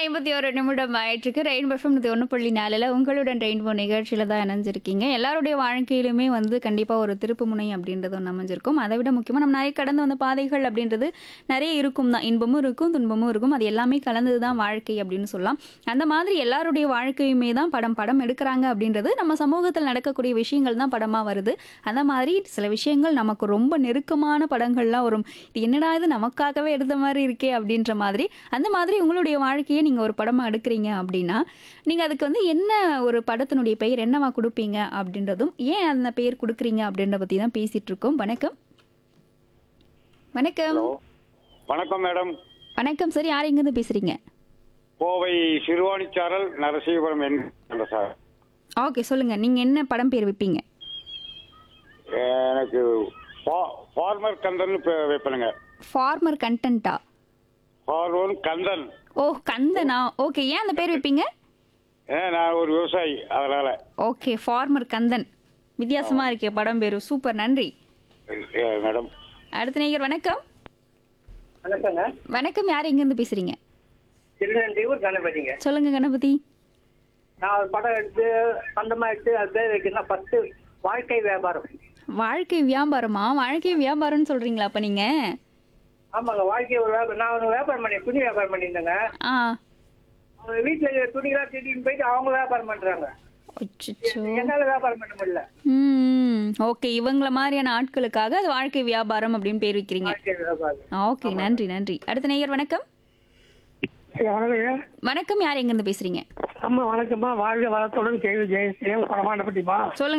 8:51 நிமிடம் ஆயிட்டிருக்கு. Rainbow FM 101.4ல உங்களுடன் ரெயின்போ நிகழ்ச்சியில தான் இணைஞ்சிருக்கீங்க. எல்லாருடைய வாழ்க்கையிலுமே வந்து கண்டிப்பா ஒரு திருப்புமுனை அப்படின்றது ஒண்ணு அமைஞ்சிருக்கும். அதை விட முக்கியமா நம்ம நிறைய கடந்து வந்த பாதைகள் அப்படின்றது நிறைய இருக்கும் தான். இன்பமும் இருக்கும், துன்பமும் இருக்கும். அது எல்லாமே கலந்தது தான் வாழ்க்கை அப்படின்னு சொல்லலாம். அந்த மாதிரி எல்லாருடைய வாழ்க்கையுமே தான் படம் எடுக்குறாங்க அப்படின்றது நம்ம சமூகத்தில் நடக்கக்கூடிய விஷயங்கள் தான் படமா வருது. அந்த மாதிரி சில விஷயங்கள் நமக்கு ரொம்ப நெருக்கமான படங்கள்லாம் வரும். இது என்னடா இது நமக்காகவே எடுத்த மாதிரி இருக்கே அப்படின்ற மாதிரி. அந்த மாதிரி உங்களுடைய வாழ்க்கையை நீங்க ஒரு படமா எடுக்குறீங்க அப்படின்னா, நீங்க அதுக்கு வந்து என்ன ஒரு படத்தினுடைய பெயர் என்னவா குடுப்பீங்க அப்படின்றதும், ஏன் அந்த பெயர் குடுக்குறீங்க அப்படின்றத பத்தி தான் பேசிட்டு இருக்கோம். வணக்கம். வணக்கம். ஹலோ வணக்கம் மேடம். வணக்கம் சார். யார் எங்கேருந்து பேசுறீங்க? கோவை சிறுவாணிச்சாரல் நரசிங்கபுரம் என்ன சார்? ஓகே, சொல்லுங்க. நீங்க என்ன படம் பேர் வைப்பீங்க? எனக்கு farmer Kandan வைப்பனுங்க. Farmer கண்டென்ட்டா? Farmer Kandan. ஓ, கந்தனா? ஓகே. ஏன் அந்த பேர் வைப்பீங்க? நான் ஒரு விவசாயி அதனால. Okay, farmer Kandan. வித்தியாசமா இருக்கே படம் பேரு. சூப்பர், நன்றி. மேடம் அடுத்த நேயர். வணக்கம். வணக்கங்க. வணக்கம். யார் எங்கேருந்து பேசுறீங்க? திருநெல்வேலூர் கணபதிங்க. சொல்லுங்க கணபதி. நான் ஒரு படம் எடுத்து சொந்தமா எடுத்து அது பேர் வைக்கணும்னா ஃபர்ஸ்ட் வாழ்க்கை வியாபாரம். வாழ்க்கை வியாபாரமா? வாழ்க்கை வியாபாரம்னு சொல்றீங்களா அப்ப நீங்க? ஆமாங்க, வாழ்க்கை ஒரு வியாபாரம். நான் ஒரு வியாபாரம் பண்ணி துணி வியாபாரம் பண்ணியிருந்தேங்க. ஆ. அவங்க வீட்டுல துணிலாம் திடீர்னு போயிட்டு அவங்க வியாபாரம் பண்றாங்க. அச்சச்சோ. என்னால வியாபாரம் பண்ண முடியல. ஓகே, இவங்கள மாதிரியான ஆட்களுக்காக அது வாழ்க்கை வியாபாரம் அப்படின்னு பேர் வைக்கிறீங்க. வாழ்க்கை வியாபாரம். ஓகே, நன்றி நன்றி. அடுத்த நேயர். வணக்கம். வணக்கம். யார் எங்க இருந்து பேசுறீங்க? அம்மா வணக்கம்மா. வாழ்க வளத்துடன் கேள்வி ஜெயஸ்ரீ பரமாண்டப்பட்டிமா. சொல்லுங்க.